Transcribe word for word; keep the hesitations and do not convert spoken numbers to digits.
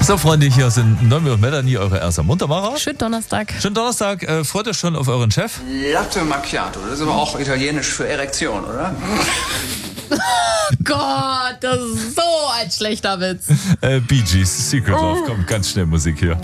So, Freunde, hier sind Noemi und Melanie, eure erste Muntermacher. Schönen Donnerstag. Schönen Donnerstag. Äh, freut euch schon auf euren Chef? Latte Macchiato, das ist aber auch italienisch für Erektion, oder? Gott, das ist so ein schlechter Witz. Äh, Bee Gees, Secret Love. Kommt ganz schnell Musik hier.